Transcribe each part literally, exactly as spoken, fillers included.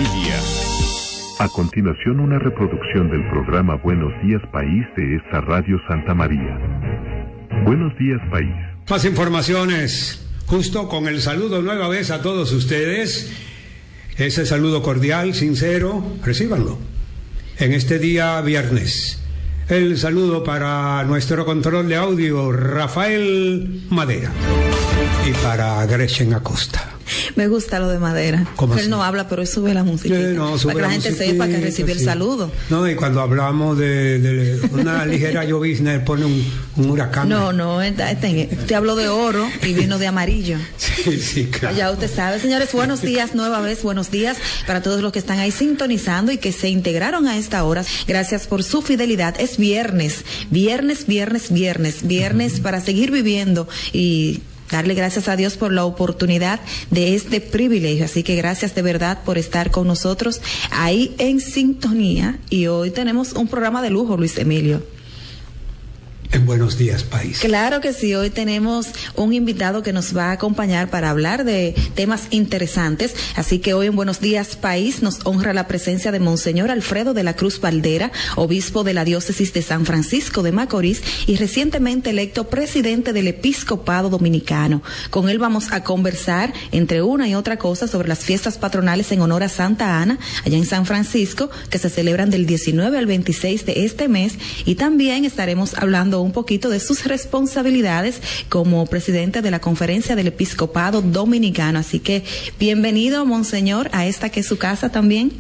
familia. A continuación, una reproducción del programa Buenos Días País de esta Radio Santa María. Buenos días, País. Más informaciones, justo con el saludo nueva vez a todos ustedes. Ese saludo cordial, sincero, recíbanlo. En este día viernes, el saludo para nuestro control de audio, Rafael Madera, y para Gretchen Acosta. Me gusta lo de Madera. Él así? No habla, pero él sube la música. Sí, no, sube para que la, la gente sepa que recibió sí. el saludo. No, y cuando hablamos de, de una ligera llovizna, él pone un, un huracán. No, no, te habló de oro y vino de amarillo. Sí, sí, claro. Ya usted sabe. Señores, buenos días, nueva vez, buenos días para todos los que están ahí sintonizando y que se integraron a esta hora. Gracias por su fidelidad. Es viernes, viernes, viernes, viernes, viernes uh-huh. para seguir viviendo y darle gracias a Dios por la oportunidad de este privilegio. Así que gracias de verdad por estar con nosotros ahí en sintonía. Y hoy tenemos un programa de lujo, Luis Emilio. En Buenos Días, País. Claro que sí, hoy tenemos un invitado que nos va a acompañar para hablar de temas interesantes, así que hoy en Buenos Días, País nos honra la presencia de Monseñor Alfredo de la Cruz Valdera, obispo de la diócesis de San Francisco de Macorís y recientemente electo presidente del Episcopado Dominicano. Con él vamos a conversar, entre una y otra cosa, sobre las fiestas patronales en honor a Santa Ana, allá en San Francisco, que se celebran del diecinueve al veintiséis de este mes, y también estaremos hablando un poquito de sus responsabilidades como presidente de la Conferencia del Episcopado Dominicano. Así que bienvenido, Monseñor, a esta que es su casa también.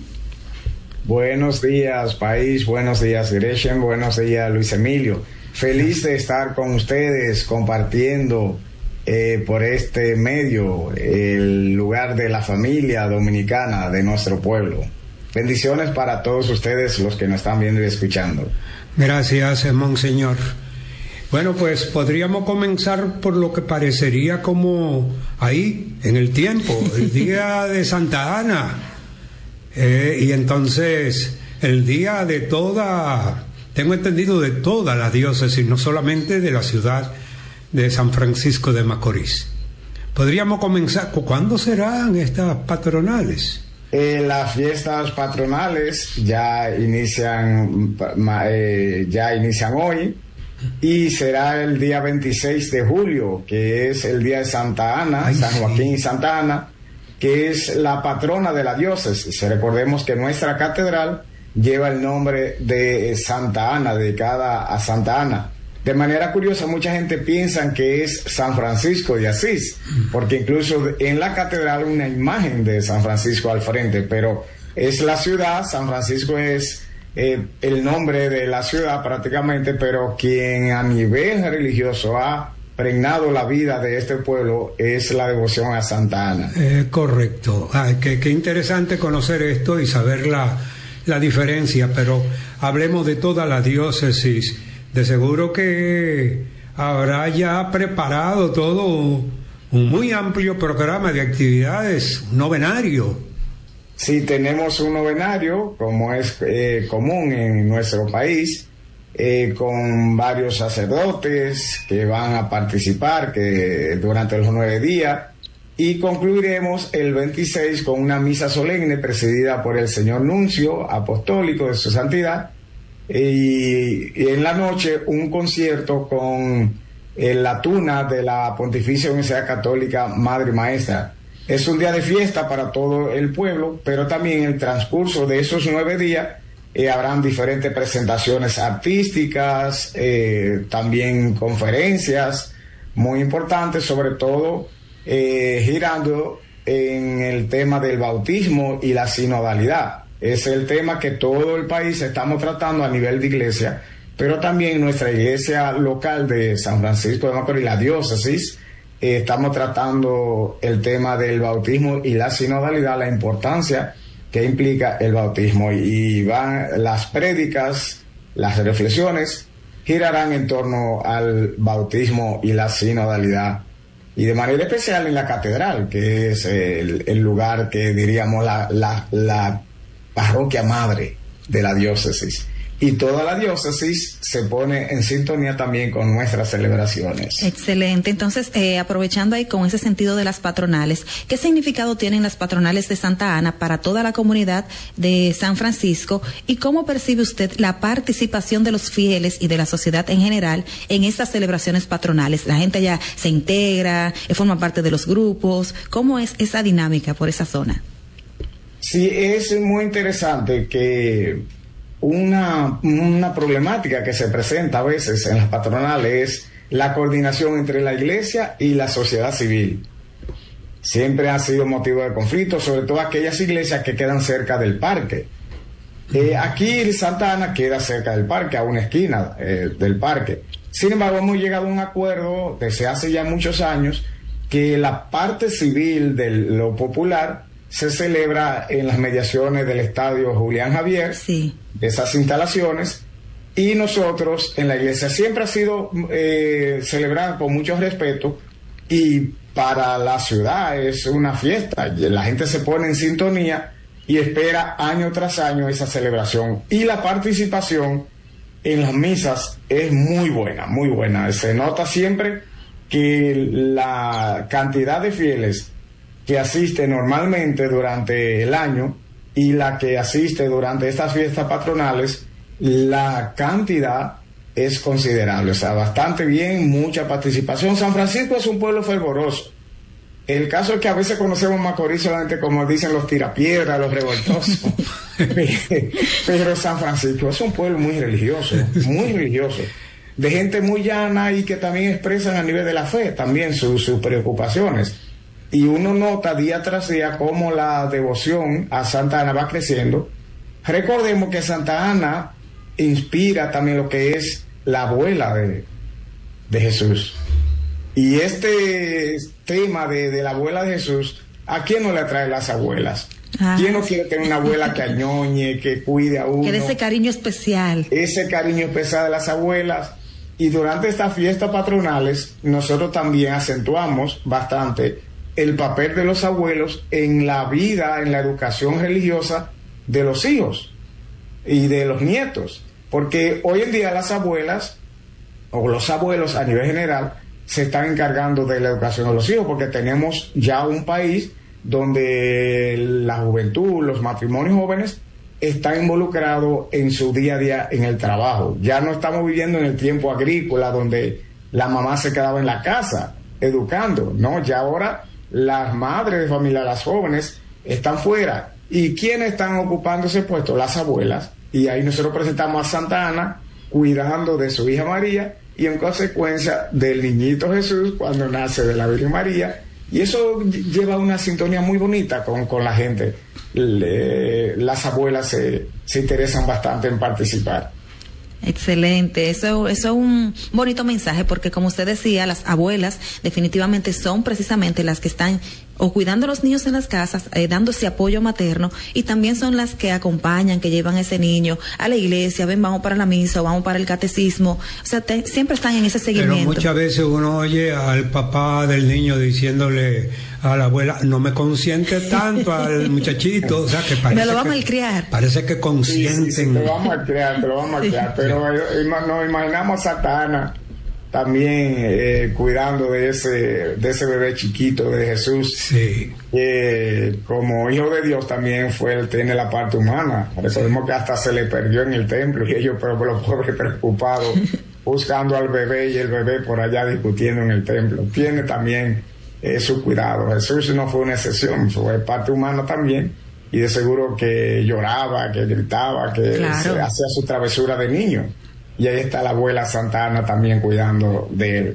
Buenos días, País, buenos días, Gretchen, buenos días, Luis Emilio. Feliz de estar con ustedes compartiendo eh, por este medio el lugar de la familia dominicana de nuestro pueblo. Bendiciones para todos ustedes los que nos están viendo y escuchando. Gracias, Monseñor. Bueno, pues podríamos comenzar por lo que parecería como ahí, en el tiempo, el día de Santa Ana. Eh, y entonces, el día de toda, tengo entendido, de toda la diócesis, no solamente de la ciudad de San Francisco de Macorís. Podríamos comenzar, ¿cuándo serán estas patronales? Eh, las fiestas patronales ya inician, eh, ya inician hoy. Y será el día veintiséis de julio, que es el día de Santa Ana, Ay, San Joaquín sí. y Santa Ana, que es la patrona de la diócesis. Recordemos que nuestra catedral lleva el nombre de Santa Ana, dedicada a Santa Ana. De manera curiosa, mucha gente piensa que es San Francisco de Asís, porque incluso en la catedral hay una imagen de San Francisco al frente, pero es la ciudad, San Francisco es Eh, el nombre de la ciudad prácticamente, pero quien a nivel religioso ha pregnado la vida de este pueblo es la devoción a Santa Ana. Eh, correcto. Ah, qué, qué interesante conocer esto y saber la, la diferencia, pero hablemos de toda la diócesis. De seguro que habrá ya preparado todo un muy amplio programa de actividades, un novenario. Sí, tenemos un novenario, como es eh, común en nuestro país, eh, con varios sacerdotes que van a participar que durante los nueve días, y concluiremos el veintiséis con una misa solemne presidida por el señor nuncio apostólico de su santidad, y, y en la noche un concierto con eh, la tuna de la Pontificia Universidad Católica Madre y Maestra. Es un día de fiesta para todo el pueblo, pero también en el transcurso de esos nueve días eh, habrán diferentes presentaciones artísticas, eh, también conferencias muy importantes, sobre todo eh, girando en el tema del bautismo y la sinodalidad. Es el tema que todo el país estamos tratando a nivel de iglesia, pero también nuestra iglesia local de San Francisco de Macorís, la diócesis, Eh, estamos tratando el tema del bautismo y la sinodalidad, la importancia que implica el bautismo, y, y van las prédicas, las reflexiones girarán en torno al bautismo y la sinodalidad, y de manera especial en la catedral, que es el, el lugar que diríamos la, la, la parroquia madre de la diócesis. y toda la diócesis se pone en sintonía también con nuestras celebraciones. Excelente. Entonces, eh, aprovechando ahí con ese sentido de las patronales, ¿qué significado tienen las patronales de Santa Ana para toda la comunidad de San Francisco y cómo percibe usted la participación de los fieles y de la sociedad en general en estas celebraciones patronales? La gente ya se integra, forma parte de los grupos. ¿Cómo es esa dinámica por esa zona? Sí, es muy interesante que Una, una problemática que se presenta a veces en las patronales es la coordinación entre la iglesia y la sociedad civil. Siempre ha sido motivo de conflicto, sobre todo aquellas iglesias que quedan cerca del parque. Eh, aquí Santa Ana queda cerca del parque, a una esquina eh, del parque. Sin embargo, hemos llegado a un acuerdo desde hace ya muchos años que la parte civil de lo popular se celebra en las mediaciones del estadio Julián Javier, sí, de esas instalaciones, y nosotros en la iglesia siempre ha sido eh, celebrada con mucho respeto, y para la ciudad es una fiesta, la gente se pone en sintonía y espera año tras año esa celebración, y la participación en las misas es muy buena, muy buena. Se nota siempre que la cantidad de fieles que asiste normalmente durante el año y la que asiste durante estas fiestas patronales, la cantidad es considerable, o sea, bastante bien, mucha participación. San Francisco es un pueblo fervoroso. El caso es que a veces conocemos Macorís solamente como dicen los tirapiedras, los revoltosos, pero San Francisco es un pueblo muy religioso, muy religioso, de gente muy llana y que también expresan a nivel de la fe también sus, sus preocupaciones. Y uno nota día tras día cómo la devoción a Santa Ana va creciendo. Recordemos que Santa Ana inspira también lo que es la abuela de, de Jesús. Y este tema de, de la abuela de Jesús, ¿a quién no le atrae las abuelas? Ah. ¿Quién no quiere tener una abuela que añoñe, que cuide a uno? Que dé ese cariño especial. Ese cariño especial de las abuelas. Y durante estas fiestas patronales, nosotros también acentuamos bastante el papel de los abuelos en la vida, en la educación religiosa de los hijos y de los nietos, porque hoy en día las abuelas o los abuelos a nivel general se están encargando de la educación de los hijos, porque tenemos ya un país donde la juventud, los matrimonios jóvenes están involucrados en su día a día en el trabajo. Ya no estamos viviendo en el tiempo agrícola donde la mamá se quedaba en la casa educando, no, ya ahora las madres de familia, las jóvenes, están fuera. ¿Y quiénes están ocupando ese puesto? Las abuelas. Y ahí nosotros presentamos a Santa Ana cuidando de su hija María y en consecuencia del niñito Jesús cuando nace de la Virgen María. Y eso lleva una sintonía muy bonita con, con la gente. Le, las abuelas se, se interesan bastante en participar. Excelente, eso, eso es un bonito mensaje, porque como usted decía, las abuelas definitivamente son precisamente las que están o cuidando a los niños en las casas, eh, dando ese apoyo materno, y también son las que acompañan, que llevan a ese niño a la iglesia, ven, vamos para la misa o vamos para el catecismo, o sea, te, siempre están en ese seguimiento. Pero muchas veces uno oye al papá del niño diciéndole a la abuela, no me consiente tanto al muchachito, o sea, que parece me lo va a que, malcriar. Parece que consienten. Sí, sí, sí, te lo vamos a malcriar, te lo vamos a malcriar, sí. Pero nos imaginamos a Santa Ana también eh, cuidando de ese de ese bebé chiquito de Jesús, sí. eh, como hijo de Dios también fue, él tiene la parte humana. Recordemos que hasta se le perdió en el templo y ellos, pero los pobres preocupados buscando al bebé y el bebé por allá discutiendo en el templo. Tiene también eh, su cuidado. Jesús no fue una excepción, fue parte humana también, y de seguro que lloraba, que gritaba, que claro. se hacía su travesura de niño. Y ahí está la abuela Santa Ana también cuidando de él.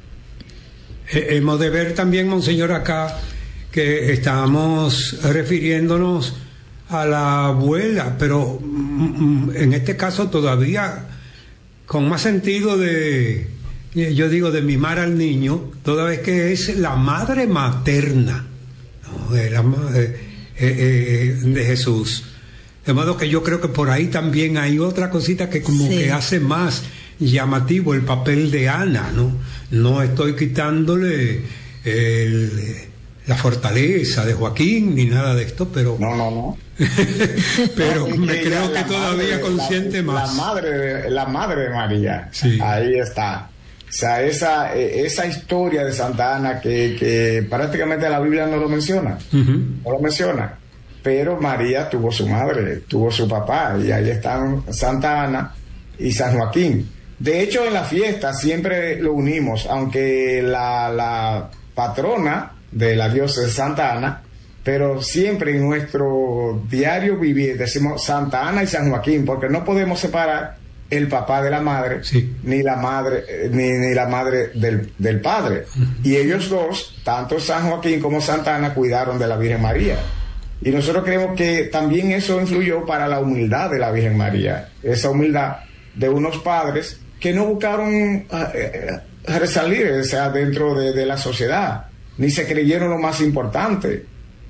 Eh, hemos de ver también, monseñor, acá que estamos refiriéndonos a la abuela, pero mm, en este caso todavía con más sentido de, yo digo, de mimar al niño, toda vez que es la madre materna, ¿no? de, la, de, eh, eh, de Jesús. De modo que yo creo que por ahí también hay otra cosita que como sí. que hace más llamativo el papel de Ana, ¿no? No estoy quitándole el, la fortaleza de Joaquín ni nada de esto, pero no, no, no. Pero me Ella, creo que todavía madre, consiente la, más. La madre, de, la madre de María, sí. Ahí está. O sea, esa, esa historia de Santa Ana que, que prácticamente la Biblia no lo menciona, uh-huh. no lo menciona, pero María tuvo su madre, tuvo su papá, y ahí están Santa Ana y San Joaquín. De hecho, en la fiesta siempre lo unimos, aunque la, la patrona de la diosa es Santa Ana, pero siempre en nuestro diario vivir decimos Santa Ana y San Joaquín, porque no podemos separar el papá de la madre, sí. ni la madre ni, ni la madre del, del padre. Uh-huh. Y ellos dos, tanto San Joaquín como Santa Ana, cuidaron de la Virgen María. Y nosotros creemos que también eso influyó para la humildad de la Virgen María, esa humildad de unos padres que no buscaron a, a resalir, o sea, dentro de, de la sociedad, ni se creyeron lo más importante.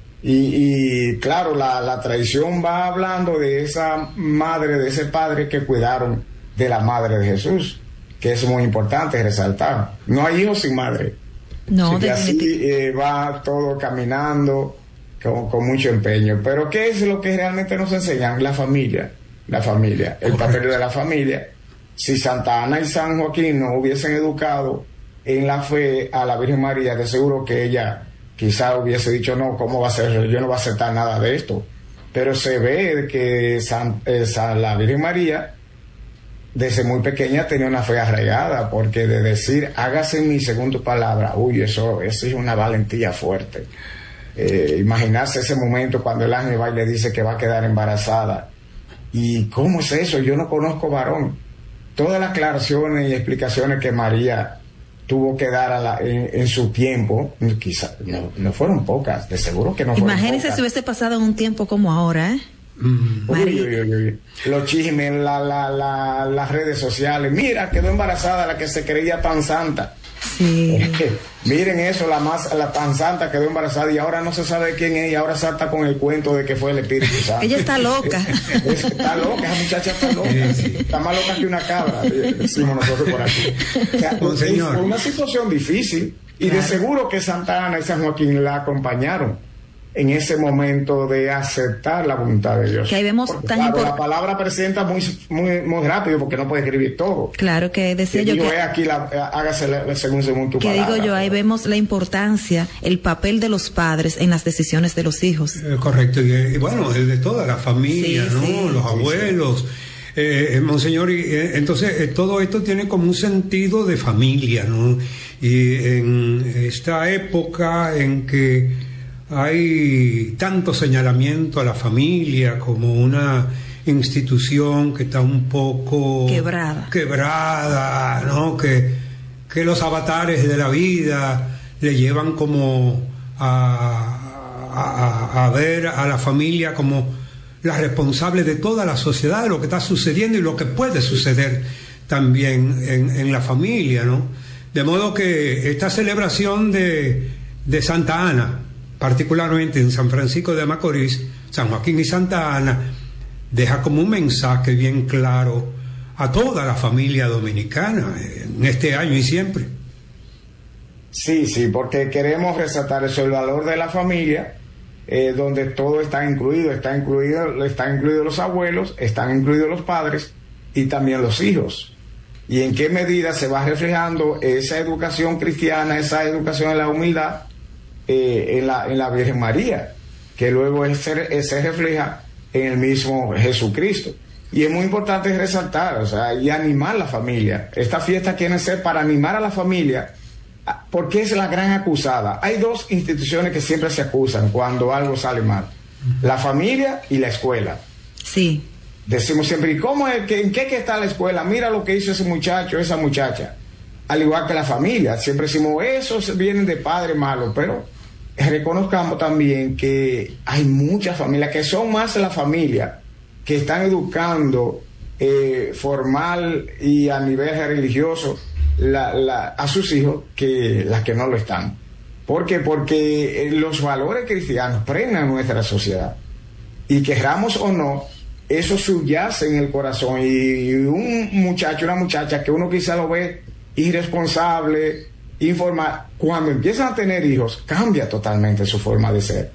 Y, y claro, la, la tradición va hablando de esa madre, de ese padre que cuidaron de la madre de Jesús, que es muy importante resaltar. No hay hijos sin madre. No, y así eh, va todo caminando con, con mucho empeño. Pero ¿qué es lo que realmente nos enseñan? La familia, la familia, el Correcto. papel de la familia. Si Santa Ana y San Joaquín no hubiesen educado en la fe a la Virgen María, de seguro que ella quizá hubiese dicho, no, ¿cómo va a ser? Yo no voy a aceptar nada de esto. Pero se ve que San, eh, San, la Virgen María desde muy pequeña tenía una fe arraigada, porque de decir, hágase en mí según tu palabra, uy, eso, eso es una valentía fuerte. Eh, imaginarse ese momento cuando el ángel va y le dice que va a quedar embarazada. ¿Y cómo es eso? Yo no conozco varón. Todas las aclaraciones y explicaciones que María tuvo que dar a la, en, en su tiempo, quizás no, no fueron pocas, de seguro que no fueron Imagínese pocas. si hubiese pasado en un tiempo como ahora, ¿eh? Mm. Uy, uy, uy, uy. Los chismes, la, la, la, las redes sociales. Mira, quedó embarazada la que se creía tan santa. Sí. Miren eso, la más la tan santa quedó embarazada y ahora no se sabe quién es, y ahora salta con el cuento de que fue el Espíritu Santo. Ella está loca. Es, es, está loca, esa muchacha está loca. Está más loca que una cabra, decimos nosotros por aquí. O sea, Monseñor. Es una situación difícil, y claro, de seguro que Santa Ana y San Joaquín la acompañaron en ese momento de aceptar la voluntad de Dios. Que ahí vemos porque, tan claro, import- la palabra presenta muy muy muy rápido, porque no puede escribir todo. Claro, que decía que yo digo, que, eh, aquí la, hágase la, según, según tu que palabra. digo yo, ahí vemos la importancia, el papel de los padres en las decisiones de los hijos. Eh, correcto, y, y bueno, es de toda la familia, Sí, ¿no? sí. Los Sí, abuelos. sí. Eh, Monseñor, y, eh, entonces eh, todo esto tiene como un sentido de familia, ¿no? Y en esta época en que hay tanto señalamiento a la familia como una institución que está un poco Quebrada. quebrada, ¿no? Que, que los avatares de la vida le llevan como a, a, a ver a la familia como la responsable de toda la sociedad, de lo que está sucediendo y lo que puede suceder también en, en la familia, ¿no? De modo que esta celebración de, de Santa Ana, particularmente en San Francisco de Macorís, San Joaquín y Santa Ana, deja como un mensaje bien claro a toda la familia dominicana en este año y siempre. Sí, sí, porque queremos resaltar eso, el valor de la familia, eh, donde todo está incluido, está incluido, están incluidos los abuelos, están incluidos los padres y también los hijos. Y en qué medida se va reflejando esa educación cristiana, esa educación en la humildad, Eh, en, la, en la Virgen María, que luego es, es, se refleja en el mismo Jesucristo. Y es muy importante resaltar, o sea, y animar a la familia. Esta fiesta quiere ser para animar a la familia, porque es la gran acusada. Hay dos instituciones que siempre se acusan cuando algo sale mal: la familia y la escuela. Sí. Decimos siempre, ¿y cómo es que, en qué que está la escuela? Mira lo que hizo ese muchacho, esa muchacha. Al igual que la familia, siempre decimos, esos vienen de padres malos, pero reconozcamos también que hay muchas familias que son más la familia que están educando eh, formal y a nivel religioso la, la, a sus hijos que las que no lo están. ¿Por qué? Porque los valores cristianos pregnan nuestra sociedad, y querramos o no, eso subyace en el corazón. Y un muchacho, una muchacha que uno quizá lo ve irresponsable, informal, cuando empiezan a tener hijos, cambia totalmente su forma de ser.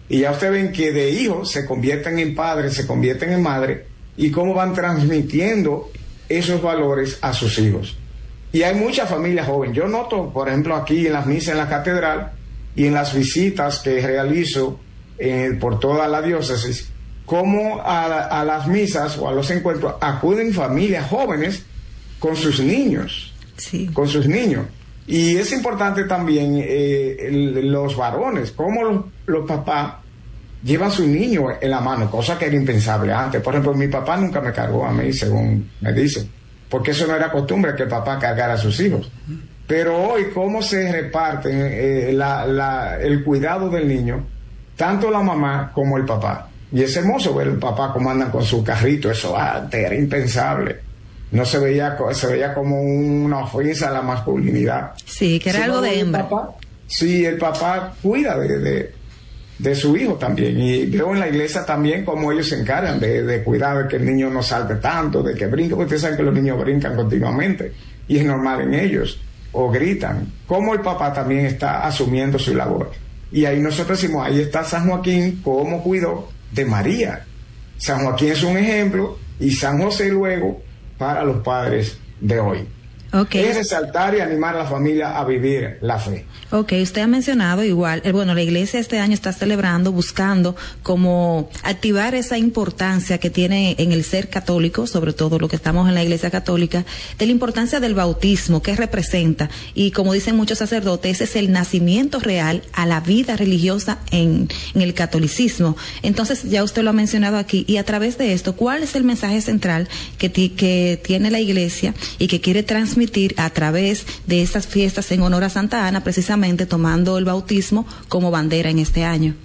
Y ya ustedes ven que de hijos se convierten en padres, se convierten en madres, y cómo van transmitiendo esos valores a sus hijos. Y hay muchas familias jóvenes. Yo noto, por ejemplo, aquí en las misas en la catedral y en las visitas que realizo eh, por toda la diócesis, cómo a, a las misas o a los encuentros acuden familias jóvenes con sus niños, sí. con sus niños. Y es importante también eh, el, los varones, cómo los, los papás llevan a su niño en la mano, cosa que era impensable antes. Por ejemplo, mi papá nunca me cargó a mí, según me dicen, porque eso no era costumbre que el papá cargara a sus hijos. Pero hoy, cómo se reparten eh, la, la, el cuidado del niño, tanto la mamá como el papá. Y es hermoso ver el papá cómo andan con su carrito, eso antes era impensable. No se veía, se veía como una ofensa a la masculinidad. Sí, que era sí, algo de hembra. Papá, sí, el papá cuida de, de, de su hijo también. Y veo en la iglesia también cómo ellos se encargan de, de cuidar de que el niño no salte tanto, de que brinque. Ustedes saben que los niños brincan continuamente y es normal en ellos, o gritan. Cómo el papá también está asumiendo su labor. Y ahí nosotros decimos, ahí está San Joaquín, cómo cuidó de María. San Joaquín es un ejemplo y San José luego para los padres de hoy. Okay. Es resaltar y animar a la familia a vivir la fe. Ok, usted ha mencionado igual, eh, bueno, la iglesia este año está celebrando, buscando como activar esa importancia que tiene en el ser católico, sobre todo lo que estamos en la iglesia católica, de la importancia del bautismo, que representa, y como dicen muchos sacerdotes, ese es el nacimiento real a la vida religiosa en, en el catolicismo. Entonces, ya usted lo ha mencionado aquí, y a través de esto, ¿cuál es el mensaje central que, ti, que tiene la iglesia y que quiere transmitir a través de estas fiestas en honor a Santa Ana, precisamente tomando el bautismo como bandera en este año?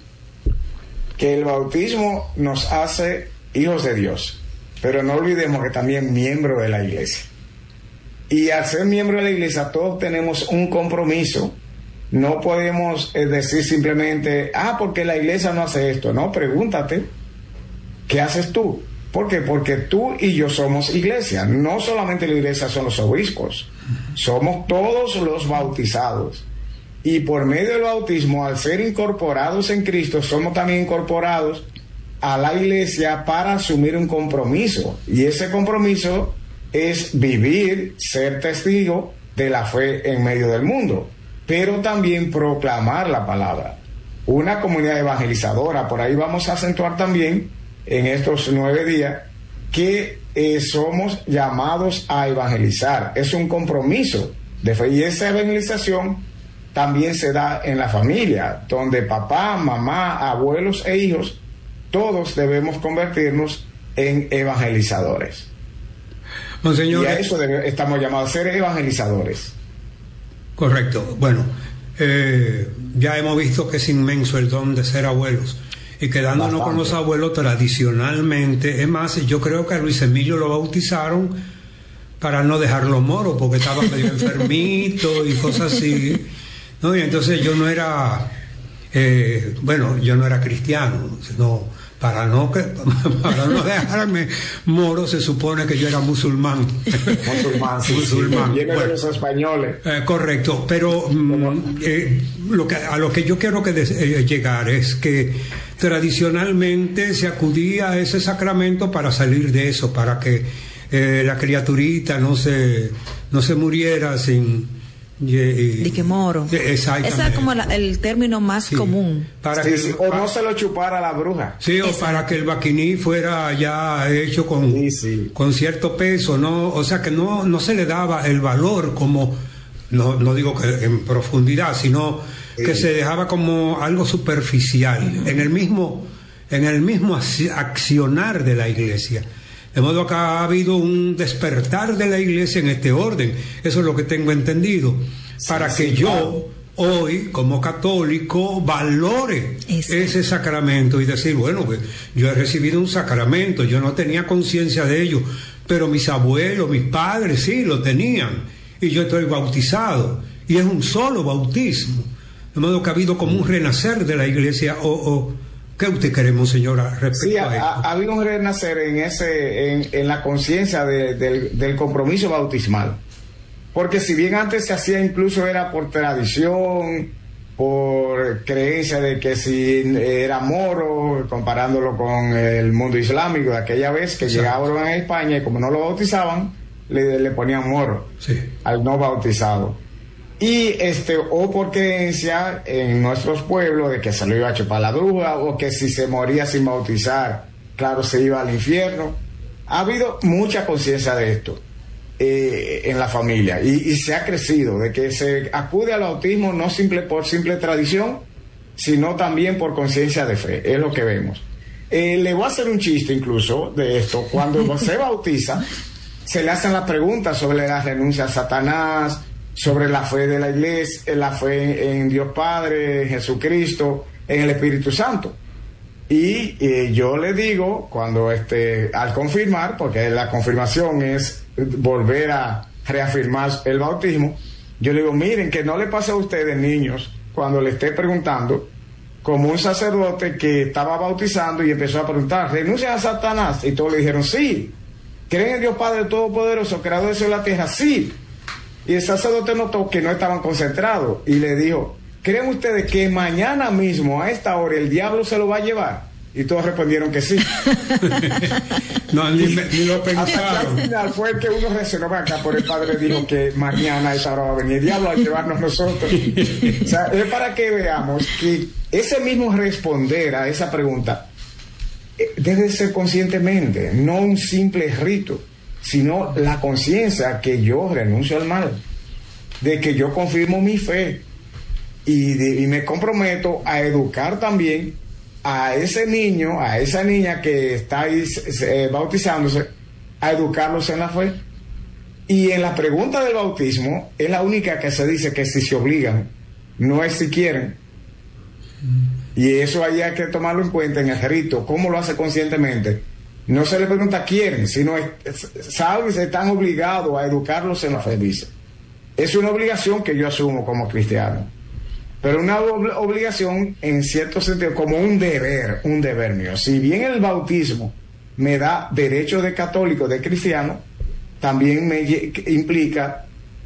Que el bautismo nos hace hijos de Dios, pero no olvidemos que también miembro de la iglesia. Y al ser miembro de la iglesia todos tenemos un compromiso. No podemos eh, decir simplemente, ah, porque la iglesia no hace esto. No, pregúntate, ¿qué haces tú? ¿Por qué? Porque tú y yo somos iglesia. No solamente la iglesia son los obispos, somos todos los bautizados. Y por medio del bautismo, al ser incorporados en Cristo, somos también incorporados a la iglesia para asumir un compromiso. Y ese compromiso es vivir, ser testigo de la fe en medio del mundo, pero también proclamar la palabra. Una comunidad evangelizadora, por ahí vamos a acentuar también en estos nueve días que eh, somos llamados a evangelizar. Es un compromiso de fe, y esa evangelización también se da en la familia, donde papá, mamá, abuelos e hijos, todos debemos convertirnos en evangelizadores. Monseñor, y a eso debe, estamos llamados a ser evangelizadores. Correcto. Bueno, eh, ya hemos visto que es inmenso el don de ser abuelos. Y quedándonos Bastante. con los abuelos tradicionalmente, es más, yo creo que a Luis Emilio lo bautizaron para no dejarlo moro, porque estaba medio enfermito y cosas así, ¿no? Y entonces yo no era, eh, bueno, yo no era cristiano, sino para no, que, para no dejarme moro, se supone que yo era musulmán. Musulmán, sí, musulmán. Sí, bueno, de los españoles. Eh, correcto, pero mm, eh, lo que, a lo que yo quiero que de, eh, llegar es que tradicionalmente se acudía a ese sacramento para salir de eso, para que eh, la criaturita no se no se muriera sin y, y, de que moro. Exactamente. Ese es como la, el término más sí, común. Para sí, que, sí, o para, no se lo chupara la bruja. Sí, o Exacto. para que el vaquiní fuera ya hecho con, sí, sí. con cierto peso, ¿no? O sea que no, no se le daba el valor como, no, no digo que en profundidad, sino sí. que se dejaba como algo superficial, uh-huh. en el mismo, en el mismo accionar de la iglesia. De modo que ha habido un despertar de la iglesia en este orden. Eso es lo que tengo entendido. Sí, para sí, que yo, claro. hoy, como católico, valore Eso. ese sacramento y decir, bueno, pues yo he recibido un sacramento, yo no tenía conciencia de ello, pero mis abuelos, mis padres, sí, lo tenían. Y yo estoy bautizado. Y es un solo bautismo. De modo que ha habido como un renacer de la iglesia o... o ¿qué usted cree, Monseñora, respecto sí, a esto? Ha, ha habido un renacer en ese, en, en la conciencia de, de, del compromiso bautismal. Porque si bien antes se hacía incluso era por tradición, por creencia de que si era moro, comparándolo con el mundo islámico de aquella vez que sí. llegaban a España y como no lo bautizaban, le, le ponían moro sí. al no bautizado. Y este, o por creencia en nuestros pueblos de que se lo iba a chupar la bruja, o que si se moría sin bautizar, claro, se iba al infierno. Ha habido mucha conciencia de esto eh, en la familia, y, y se ha crecido, de que se acude al bautismo no simple por simple tradición, sino también por conciencia de fe, es lo que vemos. Eh, le voy a hacer un chiste incluso de esto. Cuando se bautiza, se le hacen las preguntas sobre la renuncia a Satanás, sobre la fe de la iglesia, la fe en Dios Padre, en Jesucristo, en el Espíritu Santo. Y eh, yo le digo, cuando este, al confirmar, porque la confirmación es volver a reafirmar el bautismo, yo le digo, miren, que no le pase a ustedes, niños, cuando le esté preguntando, como un sacerdote que estaba bautizando y empezó a preguntar, ¿renuncian a Satanás? Y todos le dijeron, sí. ¿Creen en Dios Padre Todopoderoso, creador del cielo y la tierra? Sí. Y el sacerdote notó que no estaban concentrados y le dijo, ¿creen ustedes que mañana mismo a esta hora el diablo se lo va a llevar? Y todos respondieron que sí. No, ni, ni lo pensaron. Hasta que al final fue que uno reaccionó acá, por el padre dijo que mañana a esta hora va a venir el diablo a llevarnos nosotros. O sea, es para que veamos que ese mismo responder a esa pregunta eh, debe ser conscientemente, no un simple rito, sino la conciencia que yo renuncio al mal, de que yo confirmo mi fe y, de, y me comprometo a educar también a ese niño, a esa niña que está ahí eh, bautizándose, a educarlos en la fe. Y en la pregunta del bautismo es la única que se dice que si se obligan, no es si quieren. Y eso ahí hay que tomarlo en cuenta en el rito. ¿Cómo lo hace conscientemente? No se le pregunta quieren, sino saben que están obligados a educarlos en la fe, dice. Es una obligación que yo asumo como cristiano, pero una ob- obligación en cierto sentido, como un deber, un deber mío. Si bien el bautismo me da derecho de católico, de cristiano, también me implica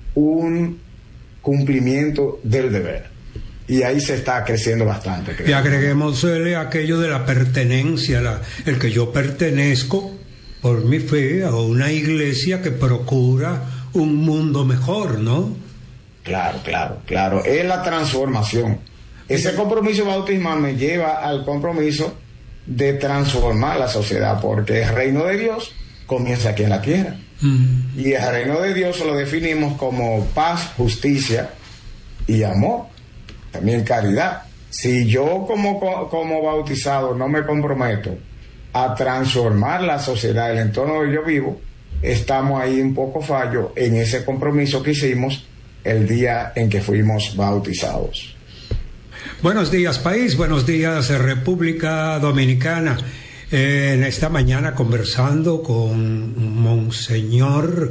un cumplimiento del deber. Y ahí se está creciendo bastante, creo. Y agreguémosle aquello de la pertenencia, la, el que yo pertenezco por mi fe a una iglesia que procura un mundo mejor, ¿no? Claro, claro, claro. Es la transformación. Ese compromiso bautismal me lleva al compromiso de transformar la sociedad, porque el reino de Dios comienza aquí en la tierra. Mm. Y el reino de Dios lo definimos como paz, justicia y amor. También caridad. Si yo como, como bautizado no me comprometo a transformar la sociedad, el entorno donde yo vivo, estamos ahí un poco fallo en ese compromiso que hicimos el día en que fuimos bautizados. Buenos días, país. Buenos días, República Dominicana. Eh, en esta mañana conversando con Monseñor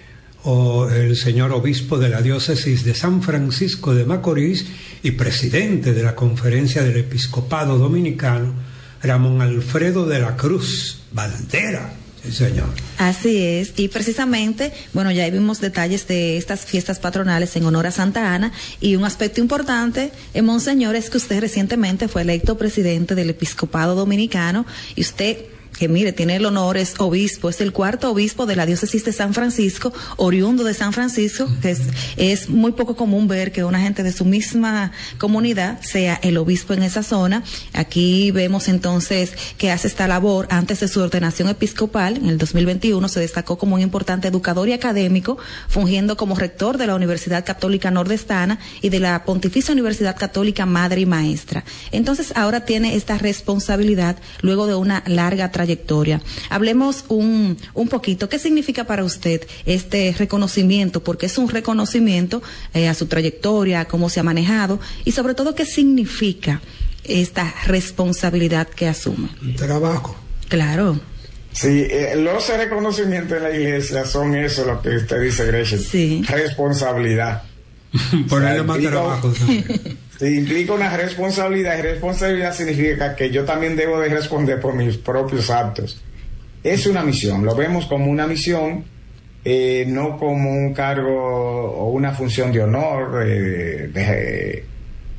o el señor obispo de la diócesis de San Francisco de Macorís y presidente de la Conferencia del Episcopado Dominicano, Ramón Alfredo de la Cruz Valdera. Sí, señor. Así es, y precisamente, bueno, ya vimos detalles de estas fiestas patronales en honor a Santa Ana, y un aspecto importante, eh, Monseñor, es que usted recientemente fue electo presidente del Episcopado Dominicano, y usted, que mire, tiene el honor, es obispo, es el cuarto obispo de la diócesis de San Francisco, oriundo de San Francisco, que es, es muy poco común ver que una gente de su misma comunidad sea el obispo en esa zona. Aquí vemos entonces que hace esta labor. Antes de su ordenación episcopal, en el dos mil veintiuno, se destacó como un importante educador y académico, fungiendo como rector de la Universidad Católica Nordestana y de la Pontificia Universidad Católica Madre y Maestra. Entonces, ahora tiene esta responsabilidad luego de una larga trayectoria. Hablemos un, un poquito, ¿qué significa para usted este reconocimiento? Porque es un reconocimiento eh, a su trayectoria, a cómo se ha manejado, y sobre todo, ¿qué significa esta responsabilidad que asume? Un trabajo. Claro. Sí, eh, los reconocimientos en la iglesia son eso, lo que usted dice, Gretchen. Sí. Responsabilidad. Ponerle o sea, más trabajo. Sí, implica una responsabilidad, y responsabilidad significa que yo también debo de responder por mis propios actos. Es una misión, lo vemos como una misión, eh, no como un cargo o una función de honor, eh, de,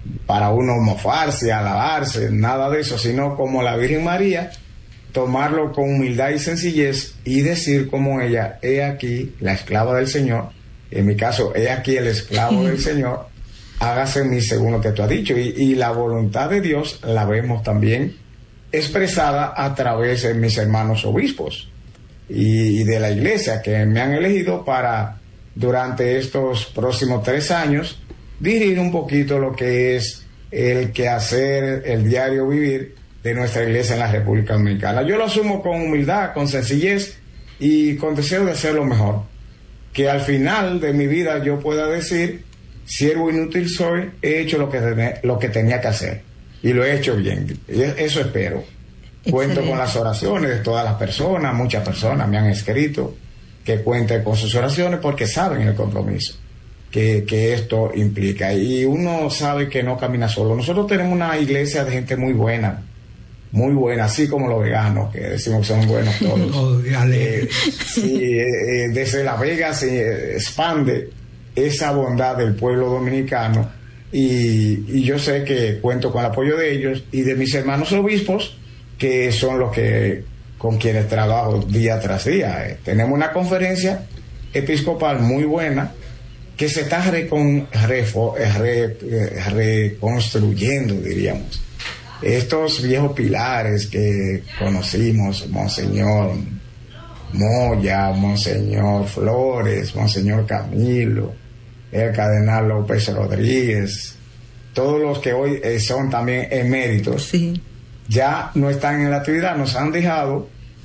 para uno mofarse, alabarse, nada de eso, sino como la Virgen María, tomarlo con humildad y sencillez y decir como ella, he aquí la esclava del Señor, en mi caso, he aquí el esclavo del Señor, hágase en mí según lo que tú has dicho. Y, y la voluntad de Dios la vemos también expresada a través de mis hermanos obispos y, y de la iglesia que me han elegido para, durante estos próximos tres años, dirigir un poquito lo que es el quehacer, el diario vivir de nuestra iglesia en la República Dominicana. Yo lo asumo con humildad, con sencillez y con deseo de hacerlo mejor. Que al final de mi vida yo pueda decir, siervo inútil soy, he hecho lo que, ten- lo que tenía que hacer y lo he hecho bien. Y eso espero. Excelente. Cuento con las oraciones de todas las personas, muchas personas me han escrito que cuenten con sus oraciones porque saben el compromiso que, que esto implica. Y uno sabe que no camina solo. Nosotros tenemos una iglesia de gente muy buena, muy buena, así como los veganos, que decimos que son buenos todos. Oh, eh, sí, eh, desde La Vega se expande esa bondad del pueblo dominicano y, y yo sé que cuento con el apoyo de ellos y de mis hermanos obispos, que son los que con quienes trabajo día tras día. Eh, tenemos una conferencia episcopal muy buena que se está recon, refo, re, re, reconstruyendo, diríamos. Estos viejos pilares que conocimos, Monseñor Moya, Monseñor Flores, Monseñor Camilo, el Cardenal López Rodríguez, todos los que hoy eh, son también eméritos, sí, ya no están en la actividad, nos han dejado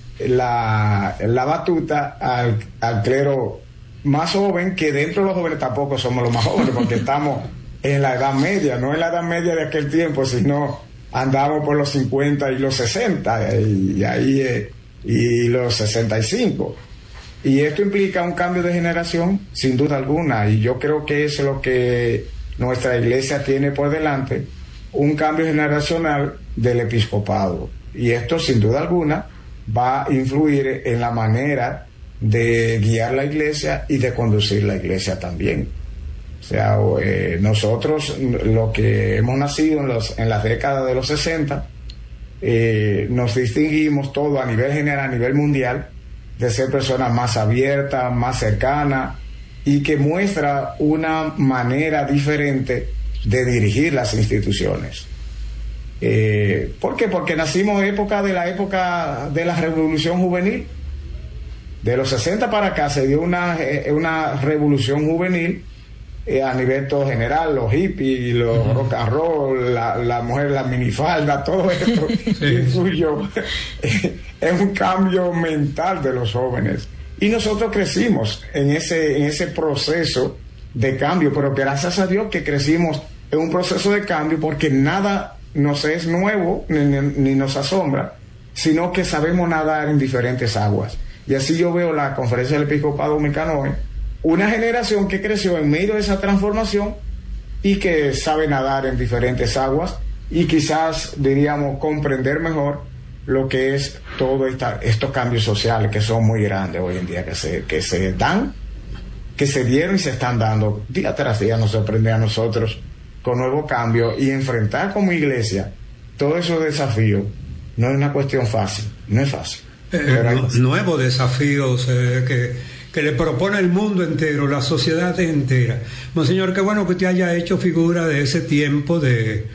la, la batuta al, al clero más joven, que dentro de los jóvenes tampoco somos los más jóvenes, porque estamos en la edad media, no en la edad media de aquel tiempo, sino andamos por los cincuenta y los sesenta y, y ahí eh, y los sesenta y cinco, y esto implica un cambio de generación sin duda alguna, y yo creo que eso es lo que nuestra iglesia tiene por delante, un cambio generacional del episcopado, y esto sin duda alguna va a influir en la manera de guiar la iglesia y de conducir la iglesia también. O sea, eh, nosotros, lo que hemos nacido en, los, en las décadas de los sesenta, eh, nos distinguimos todo a nivel general, a nivel mundial, de ser personas más abiertas, más cercanas, y que muestra una manera diferente de dirigir las instituciones. Eh, ¿Por qué? Porque nacimos en época de la época de la revolución juvenil. De los sesenta para acá se dio una, una revolución juvenil eh, a nivel todo general, los hippies, los uh-huh. rock and roll, la, la mujer, la minifalda, todo esto sí. influyó en un cambio mental de los jóvenes. Y nosotros crecimos en ese, en ese proceso de cambio, pero gracias a Dios que crecimos en un proceso de cambio, porque nada nos es nuevo ni, ni, ni nos asombra, sino que sabemos nadar en diferentes aguas. Y así yo veo la Conferencia del Episcopado Dominicano hoy, una generación que creció en medio de esa transformación y que sabe nadar en diferentes aguas y quizás, diríamos, comprender mejor lo que es todo esta, estos cambios sociales que son muy grandes hoy en día, que se, que se dan, que se dieron y se están dando. Día tras día nos sorprende a nosotros con nuevos cambios, y enfrentar como iglesia todos esos desafíos no es una cuestión fácil, no es fácil. Eh, hay... Nuevos desafíos eh, que, que le propone el mundo entero, la sociedad entera. Monseñor, qué bueno que usted haya hecho figura de ese tiempo de,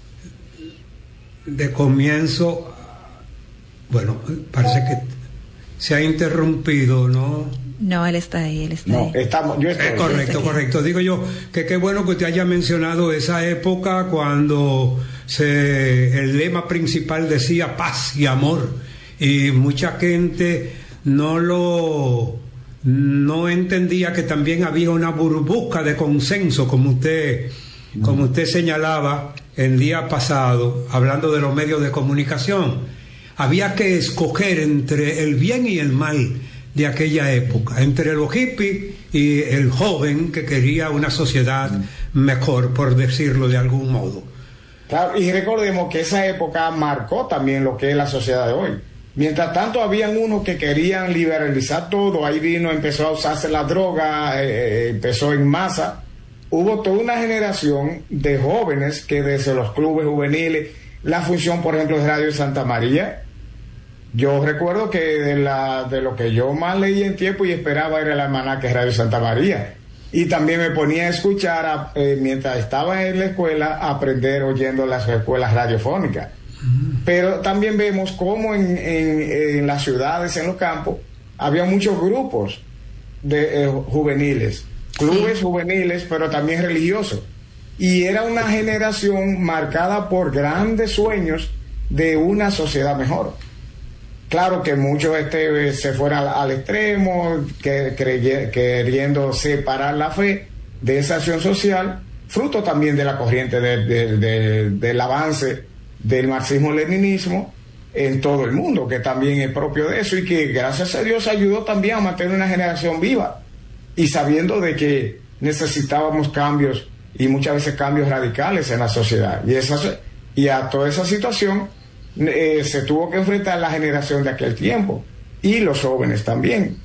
de comienzo. Bueno, parece que se ha interrumpido, ¿no? No, él está ahí, él está no, ahí. Estamos, yo estoy. Eh, correcto, correcto. Digo yo que qué bueno que usted haya mencionado esa época cuando se, el lema principal decía paz y amor, y mucha gente no lo no entendía que también había una burbuja de consenso, como usted mm. como usted señalaba el día pasado, hablando de los medios de comunicación. Había que escoger entre el bien y el mal de aquella época, entre los hippies y el joven que quería una sociedad mejor, por decirlo de algún modo. Claro, y recordemos que esa época marcó también lo que es la sociedad de hoy. Mientras tanto, habían unos que querían liberalizar todo, ahí vino, empezó a usarse la droga, eh, empezó en masa, hubo toda una generación de jóvenes que desde los clubes juveniles, la función, por ejemplo, de Radio Santa María, yo recuerdo que de, la, de lo que yo más leí en tiempo y esperaba era el almanaque Radio Santa María. Y también me ponía a escuchar, a, eh, mientras estaba en la escuela, a aprender oyendo las escuelas radiofónicas. Uh-huh. Pero también vemos cómo en, en, en las ciudades, en los campos, había muchos grupos de eh, juveniles, clubes sí. juveniles, pero también religiosos. Y era una generación marcada por grandes sueños de una sociedad mejor. Claro que muchos este, se fueron al, al extremo, que, crey, queriendo separar la fe de esa acción social, fruto también de la corriente de, de, de, del avance del marxismo-leninismo en todo el mundo, que también es propio de eso y que gracias a Dios ayudó también a mantener una generación viva y sabiendo de que necesitábamos cambios y muchas veces cambios radicales en la sociedad. Y, esa, y a toda esa situación Eh, se tuvo que enfrentar la generación de aquel tiempo y los jóvenes también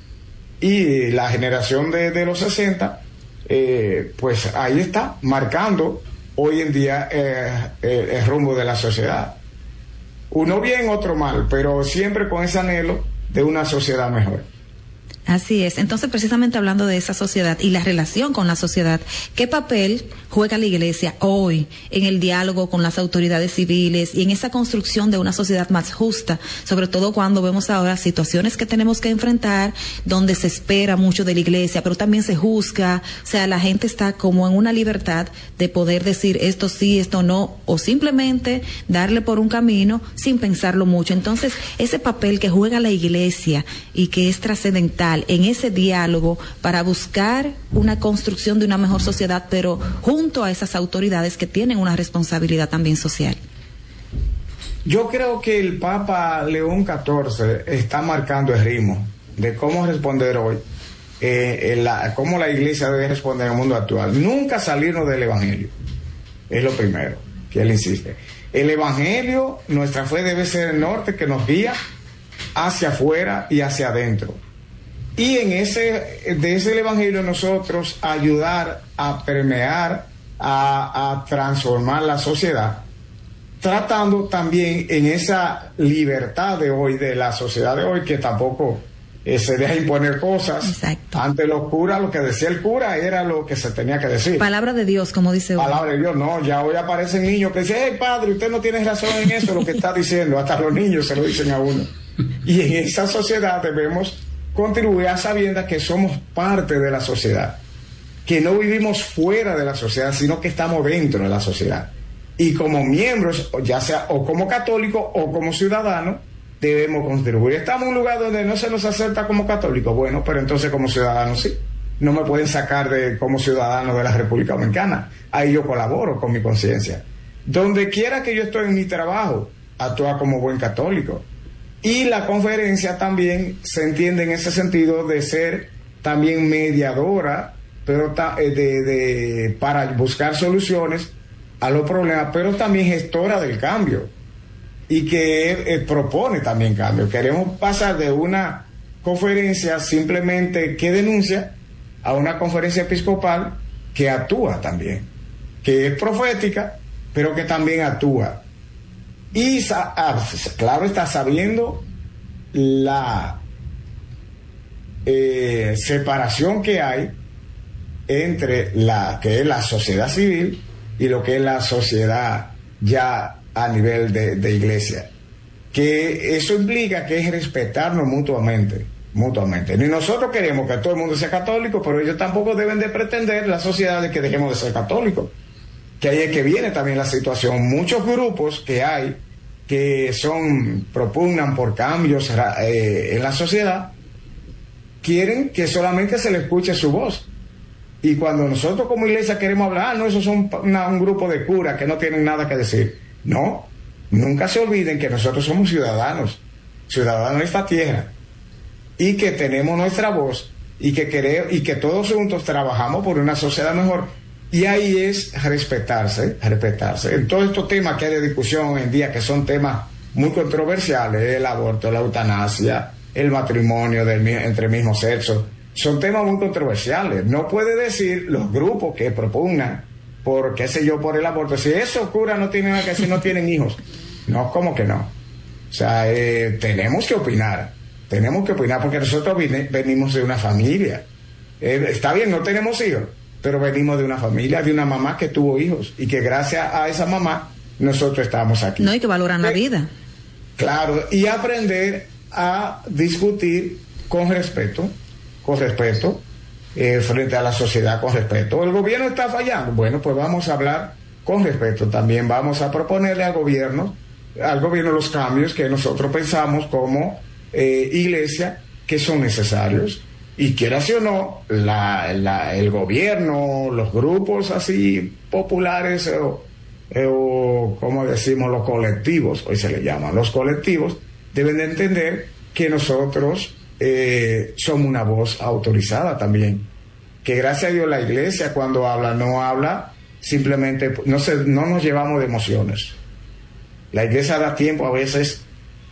y la generación de, de los sesenta eh, pues ahí está marcando hoy en día eh, el, el rumbo de la sociedad, uno bien, otro mal, pero siempre con ese anhelo de una sociedad mejor. Así es. Entonces, precisamente hablando de esa sociedad y la relación con la sociedad, ¿qué papel juega la Iglesia hoy en el diálogo con las autoridades civiles y en esa construcción de una sociedad más justa? Sobre todo cuando vemos ahora situaciones que tenemos que enfrentar, donde se espera mucho de la Iglesia, pero también se juzga. O sea, la gente está como en una libertad de poder decir esto sí, esto no, o simplemente darle por un camino sin pensarlo mucho. Entonces, ese papel que juega la Iglesia y que es trascendental en ese diálogo para buscar una construcción de una mejor sociedad, pero junto a esas autoridades que tienen una responsabilidad también social. Yo creo que el Papa León catorce está marcando el ritmo de cómo responder hoy, eh, en la, cómo la Iglesia debe responder en el mundo actual. Nunca salirnos del Evangelio, es lo primero que él insiste. El Evangelio, nuestra fe debe ser el norte que nos guía hacia afuera y hacia adentro. Y en ese, de ese Evangelio nosotros ayudar a permear, a, a transformar la sociedad, tratando también en esa libertad de hoy, de la sociedad de hoy, que tampoco eh, se deja imponer cosas. Exacto. Ante los curas, lo que decía el cura era lo que se tenía que decir. Palabra de Dios, como dice hoy. Palabra de Dios, no, ya hoy aparecen niños que dicen, hey padre, usted no tiene razón en eso, lo que está diciendo, hasta los niños se lo dicen a uno. Y en esa sociedad debemos contribuir a sabiendas que somos parte de la sociedad, que no vivimos fuera de la sociedad, sino que estamos dentro de la sociedad. Y como miembros, ya sea o como católicos o como ciudadanos, debemos contribuir. Estamos en un lugar donde no se nos acepta como católicos, bueno, pero entonces como ciudadanos sí. No me pueden sacar de como ciudadano de la República Dominicana. Ahí yo colaboro con mi conciencia. Donde quiera que yo estoy en mi trabajo, actúa como buen católico. Y la conferencia también se entiende en ese sentido de ser también mediadora, pero ta, de, de, para buscar soluciones a los problemas, pero también gestora del cambio y que eh, propone también cambio. Queremos pasar de una conferencia simplemente que denuncia a una conferencia episcopal que actúa también, que es profética, pero que también actúa. Y claro está, sabiendo la eh, separación que hay entre la que es la sociedad civil y lo que es la sociedad ya a nivel de, de iglesia, que eso implica que es respetarnos mutuamente mutuamente. Ni nosotros queremos que todo el mundo sea católico, pero ellos tampoco deben de pretender, la sociedad, de que dejemos de ser católicos. Que ahí es que viene también la situación. Muchos grupos que hay que son, propugnan por cambios eh, en la sociedad, quieren que solamente se le escuche su voz. Y cuando nosotros como iglesia queremos hablar, ah, no, esos son una, un grupo de curas que no tienen nada que decir. No, nunca se olviden que nosotros somos ciudadanos, ciudadanos de esta tierra, y que tenemos nuestra voz, y que queremos, y que todos juntos trabajamos por una sociedad mejor. Y ahí es respetarse, respetarse. En todos estos temas que hay de discusión hoy en día, que son temas muy controversiales, el aborto, la eutanasia, el matrimonio del, entre el mismo sexo, son temas muy controversiales. No puede decir los grupos que propugnan por, qué sé yo, por el aborto, si esos curas no tienen nada que decir, no tienen hijos. No, ¿cómo que no? O sea, eh, tenemos que opinar, tenemos que opinar porque nosotros vine, venimos de una familia. Eh, está bien, no tenemos hijos, pero venimos de una familia, de una mamá que tuvo hijos y que gracias a esa mamá nosotros estamos aquí. No, y que valoran eh, la vida. Claro, y aprender a discutir con respeto, con respeto, eh, frente a la sociedad con respeto. ¿El gobierno está fallando? Bueno, pues vamos a hablar con respeto. También vamos a proponerle al gobierno, al gobierno los cambios que nosotros pensamos como eh, iglesia que son necesarios. Y quieras o no, la, la, el gobierno, los grupos así populares o, eh, o como decimos los colectivos, hoy se le llaman los colectivos, deben de entender que nosotros eh, somos una voz autorizada también, que gracias a Dios la iglesia cuando habla no habla simplemente, no, se, no nos llevamos de emociones. La iglesia da tiempo a veces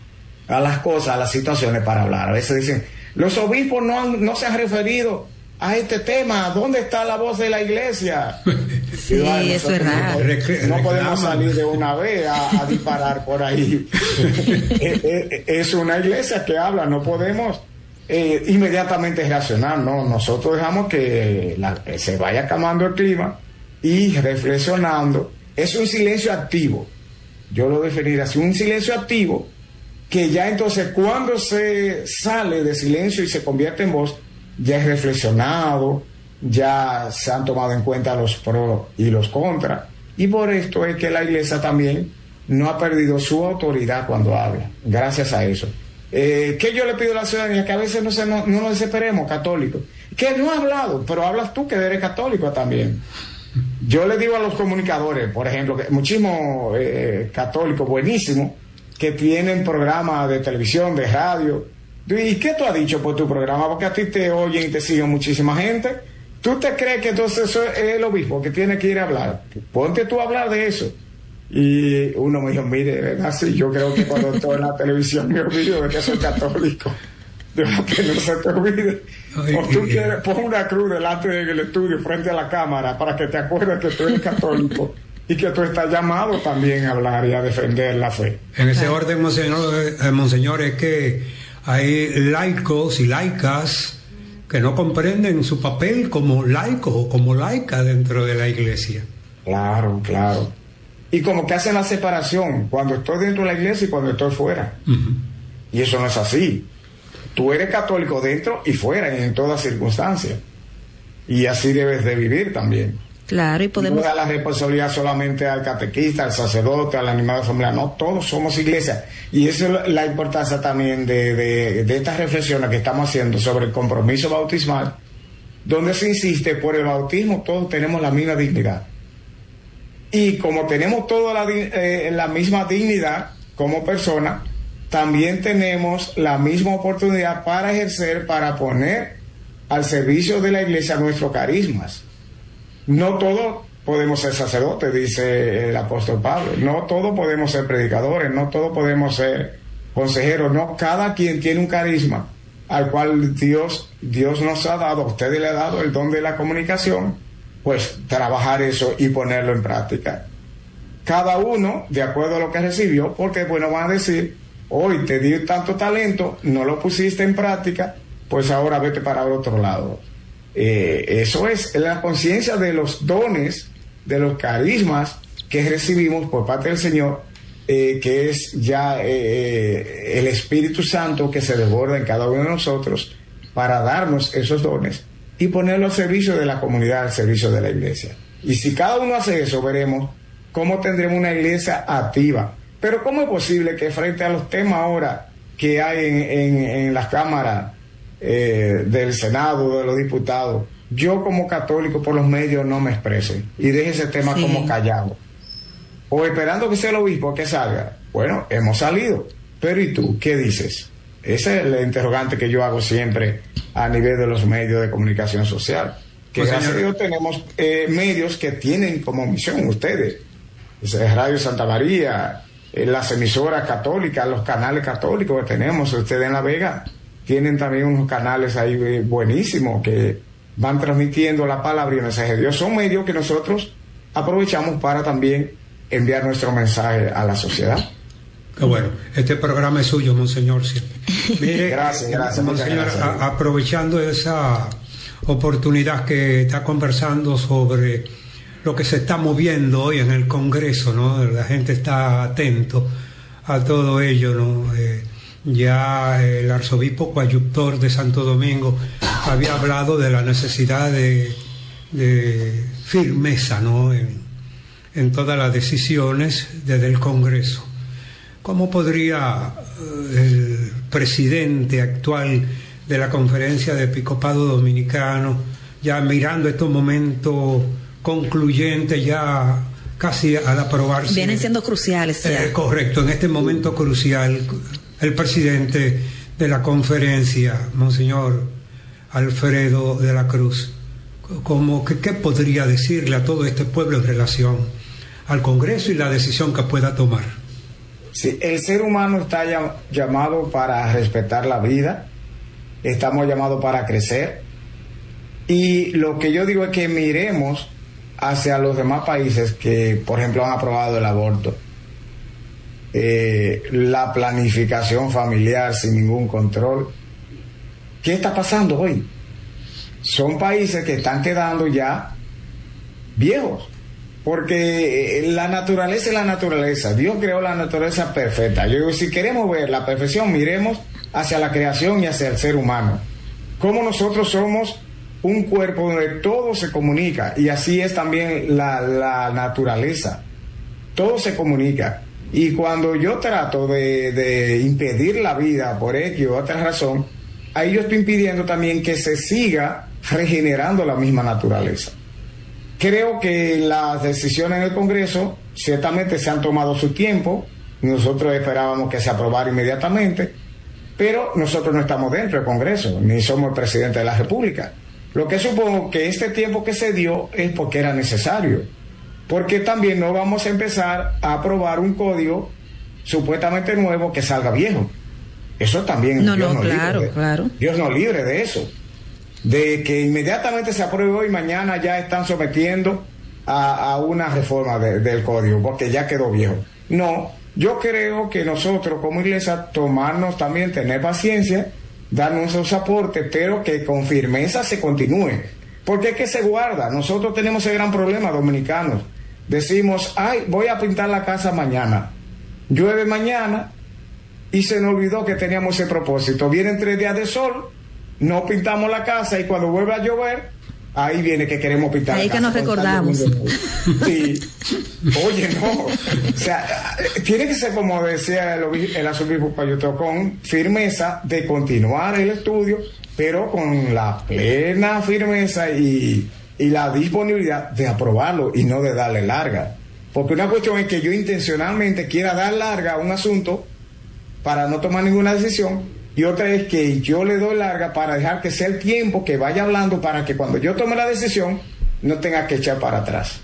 a las cosas, a las situaciones para hablar. A veces dicen, los obispos no, han, no se han referido a este tema, ¿dónde está la voz de la iglesia? Sí, y, bueno, eso es raro. No, no podemos salir de una vez a, a disparar por ahí. es, es, es una iglesia que habla, no podemos eh, inmediatamente reaccionar, no, nosotros dejamos que la, se vaya calmando el clima y reflexionando. Es un silencio activo, yo lo definiría así, un silencio activo que ya entonces cuando se sale de silencio y se convierte en voz, ya es reflexionado, ya se han tomado en cuenta los pros y los contras, y por esto es que la iglesia también no ha perdido su autoridad cuando habla, gracias a eso. Eh, ¿Qué yo le pido a la ciudadanía? Que a veces no, se, no, no nos desesperemos, católicos, que no ha hablado, pero hablas tú que eres católico también. Yo le digo a los comunicadores, por ejemplo, que muchísimos eh, católicos buenísimos, que tienen programas de televisión, de radio. ¿Y qué tú has dicho por tu programa? Porque a ti te oyen y te siguen muchísima gente. ¿Tú te crees que entonces eso es el obispo que tiene que ir a hablar? Ponte tú a hablar de eso. Y uno me dijo, mire, ¿verdad? Sí, yo creo que cuando estoy en la televisión me olvido de que soy católico. Digo, que no se te olvide. O tú quieres, pon una cruz delante del estudio, frente a la cámara, para que te acuerdes que tú eres católico. Y que tú estás llamado también a hablar y a defender la fe. En ese orden, monseñor, eh, monseñor, es que hay laicos y laicas que no comprenden su papel como laico o como laica dentro de la iglesia. Claro, claro. Y como que hacen la separación cuando estoy dentro de la iglesia y cuando estoy fuera. Uh-huh. Y eso no es así. Tú eres católico dentro y fuera, y en todas circunstancias. Y así debes de vivir también. Claro, y podemos... No da la responsabilidad solamente al catequista, al sacerdote, al animado de asamblea, no, todos somos iglesia. Y esa es la importancia también de, de, de estas reflexiones que estamos haciendo sobre el compromiso bautismal, donde se insiste, por el bautismo todos tenemos la misma dignidad. Y como tenemos toda la, eh, la misma dignidad como persona, también tenemos la misma oportunidad para ejercer, para poner al servicio de la iglesia nuestros carismas. No todos podemos ser sacerdotes, dice el apóstol Pablo. No todos podemos ser predicadores, no todos podemos ser consejeros. No, cada quien tiene un carisma al cual Dios, Dios nos ha dado, a ustedes le ha dado el don de la comunicación, pues trabajar eso y ponerlo en práctica. Cada uno, de acuerdo a lo que recibió, porque bueno, van a decir, hoy te di tanto talento, no lo pusiste en práctica, pues ahora vete para el otro lado. Eh, eso es la conciencia de los dones, de los carismas que recibimos por parte del Señor, eh, que es ya eh, el Espíritu Santo que se desborda en cada uno de nosotros para darnos esos dones y ponerlo al servicio de la comunidad, al servicio de la iglesia. Y si cada uno hace eso, veremos cómo tendremos una iglesia activa. Pero ¿cómo es posible que frente a los temas ahora que hay en, en, en las cámaras Eh, del Senado, de los diputados, yo como católico por los medios no me exprese y deje ese tema sí. como callado o esperando que sea el obispo que salga? Bueno, hemos salido, pero ¿y tú qué dices? Ese es el interrogante que yo hago siempre a nivel de los medios de comunicación social, que pues gracias a Dios tenemos eh, medios que tienen como misión ustedes, Radio Santa María, eh, las emisoras católicas, los canales católicos que tenemos, ustedes en La Vega tienen también unos canales ahí buenísimos que van transmitiendo la palabra y el mensaje de Dios. Son medios que nosotros aprovechamos para también enviar nuestro mensaje a la sociedad. Qué bueno, este programa es suyo, Monseñor. Sí. Mire, gracias, gracias, Monseñor, gracias. A, aprovechando esa oportunidad que está conversando sobre lo que se está moviendo hoy en el Congreso, ¿no? La gente está atento a todo ello, ¿no? Eh, ya el arzobispo coadjutor de Santo Domingo había hablado de la necesidad de, de firmeza, ¿no? En, en todas las decisiones desde el Congreso. ¿Cómo podría el presidente actual de la Conferencia de Episcopado Dominicano, ya mirando estos momentos concluyentes, ya casi al aprobarse... Vienen siendo cruciales ya. Eh, correcto, en este momento crucial, el presidente de la conferencia, Monseñor Alfredo de la Cruz, como que, ¿qué podría decirle a todo este pueblo en relación al Congreso y la decisión que pueda tomar? Sí, el ser humano está llam- llamado para respetar la vida, estamos llamados para crecer, y lo que yo digo es que miremos hacia los demás países que, por ejemplo, han aprobado el aborto, eh, la planificación familiar sin ningún control. ¿Qué está pasando hoy? Son países que están quedando ya viejos, porque la naturaleza es la naturaleza. Dios creó la naturaleza perfecta. Yo digo, si queremos ver la perfección, miremos hacia la creación y hacia el ser humano. Como nosotros somos un cuerpo donde todo se comunica, y así es también la, la naturaleza. Todo se comunica. Y cuando yo trato de, de impedir la vida por X o otra razón, ahí yo estoy impidiendo también que se siga regenerando la misma naturaleza. Creo que las decisiones en el Congreso ciertamente se han tomado su tiempo. Nosotros esperábamos que se aprobara inmediatamente, pero nosotros no estamos dentro del Congreso, ni somos el presidente de la República. Lo que supongo que este tiempo que se dio es porque era necesario, porque también no vamos a empezar a aprobar un código supuestamente nuevo que salga viejo. Eso también no, Dios no, nos claro, libre de, claro. Dios nos libre de eso, de que inmediatamente se apruebe hoy, mañana ya están sometiendo a, a una reforma de, del código, porque ya quedó viejo. No, yo creo que nosotros como iglesia tomarnos también, tener paciencia, darnos esos aportes, pero que con firmeza se continúe, porque es que se guarda. Nosotros tenemos ese gran problema, dominicanos. Decimos, ay, voy a pintar la casa mañana, llueve mañana y se nos olvidó que teníamos ese propósito. Vienen tres días de sol, no pintamos la casa, y cuando vuelve a llover, ahí viene que queremos pintar ahí la que casa. nos recordamos. Sí. Oye, no, o sea, tiene que ser como decía el, obispo, el arzobispo Payuto, con firmeza de continuar el estudio, pero con la plena firmeza y, y la disponibilidad de aprobarlo y no de darle larga. Porque una cuestión es que yo intencionalmente quiera dar larga a un asunto para no tomar ninguna decisión, y otra es que yo le doy larga para dejar que sea el tiempo que vaya hablando, para que cuando yo tome la decisión no tenga que echar para atrás.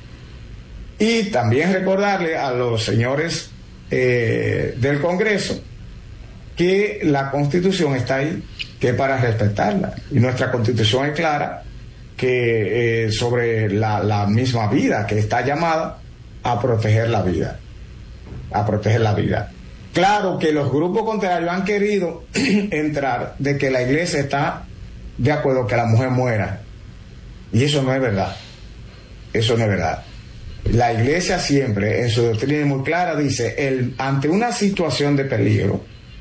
Y también recordarle a los señores eh, del Congreso que la Constitución está ahí, que es para respetarla, y nuestra Constitución es clara que eh, sobre la, la misma vida, que está llamada a proteger la vida, a proteger la vida. Claro que los grupos contrarios han querido entrar de que la iglesia está de acuerdo que la mujer muera, y eso no es verdad. Eso no es verdad. La iglesia siempre, en su doctrina muy clara, dice, el, ante una situación de peligro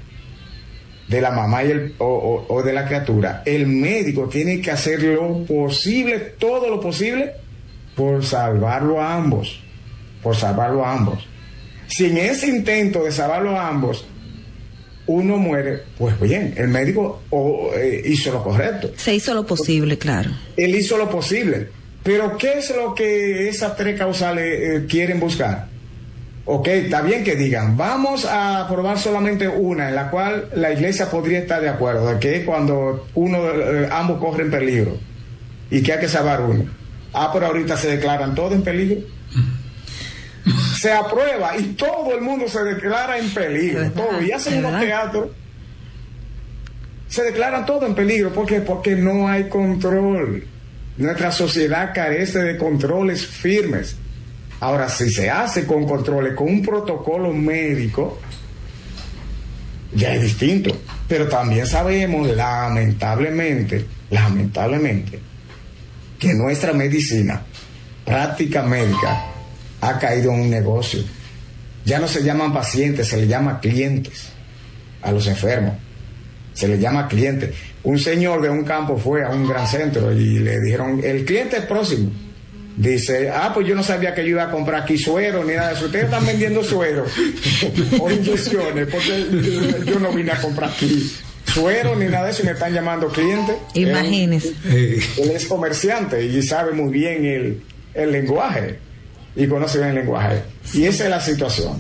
de la mamá y el, o, o, o de la criatura, el médico tiene que hacer lo posible, todo lo posible, por salvarlo a ambos, por salvarlo a ambos. Si en ese intento de salvarlo a ambos uno muere, pues bien, el médico o, eh, hizo lo correcto. Se hizo lo posible, claro. Él hizo lo posible. Pero ¿qué es lo que esas tres causales eh, quieren buscar? Ok, está bien que digan, vamos a aprobar solamente una, en la cual la iglesia podría estar de acuerdo, de que es cuando uno, eh, ambos corren peligro y que hay que salvar uno. Ah, pero ahorita se declaran todos en peligro. Se aprueba y todo el mundo se declara en peligro, todo, y hacen unos teatros. se declaran todo en peligro. ¿Por qué? Porque no hay control. Nuestra sociedad carece de controles firmes. Ahora, si se hace con controles, con un protocolo médico, ya es distinto. Pero también sabemos, lamentablemente, lamentablemente, que nuestra medicina, práctica médica, ha caído en un negocio. Ya no se llaman pacientes, se les llama clientes a los enfermos. Se les llama clientes. Un señor de un campo fue a un gran centro y le dijeron, el cliente es próximo. Dice, ah, pues yo no sabía que yo iba a comprar aquí suero ni nada de eso. Ustedes están vendiendo suero o inyecciones, porque yo no vine a comprar aquí suero ni nada de eso y me están llamando cliente. Imagínese. Él, él es comerciante y sabe muy bien el, el lenguaje y conoce bien el lenguaje. Y esa es la situación.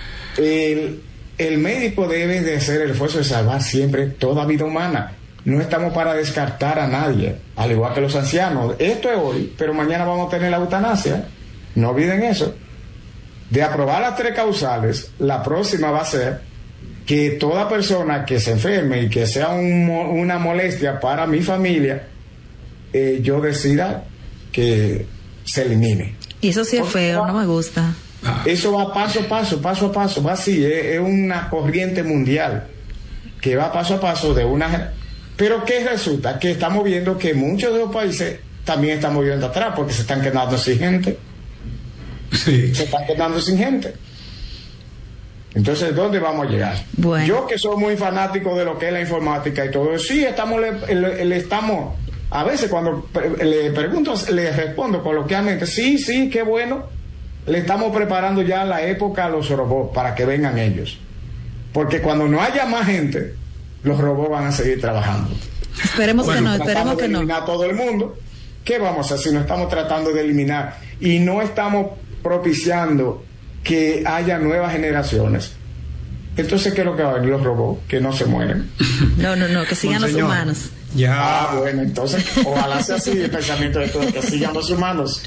El, el médico debe de hacer el esfuerzo de salvar siempre toda vida humana. No estamos para descartar a nadie, al igual que los ancianos. Esto es hoy, pero mañana vamos a tener la eutanasia. No olviden eso. De aprobar las tres causales, la próxima va a ser que toda persona que se enferme y que sea un, una molestia para mi familia, eh, yo decida que se elimine. Y eso sí es feo, no me gusta. Eso va paso a paso, paso a paso, va así, es, es una corriente mundial que va paso a paso de una... Pero ¿qué resulta? Que estamos viendo que muchos de los países también están moviendo atrás porque se están quedando sin gente. Sí. Se están quedando sin gente. Entonces, ¿dónde vamos a llegar? Bueno. Yo que soy muy fanático de lo que es la informática y todo eso, sí, estamos, le, le, le estamos, a veces cuando le pregunto, le respondo coloquialmente, sí, sí, qué bueno, le estamos preparando ya la época a los robots para que vengan ellos. Porque cuando no haya más gente, los robots van a seguir trabajando. Esperemos bueno, que no, esperemos que no. eliminar a todo el mundo. ¿Qué vamos a hacer si no estamos tratando de eliminar y no estamos propiciando que haya nuevas generaciones? Entonces, ¿qué es lo que va a venir? Los robots, que no se mueren. No, no, no, que sigan los humanos. Ya. Ah, bueno, entonces, ojalá sea así el pensamiento de todos, que sigan los humanos.